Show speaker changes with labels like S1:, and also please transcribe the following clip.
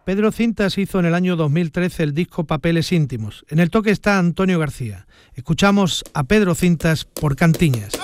S1: Pedro Cintas hizo en el año 2013 el disco Papeles íntimos. En el toque está Antonio García. Escuchamos a Pedro Cintas por Cantiñas.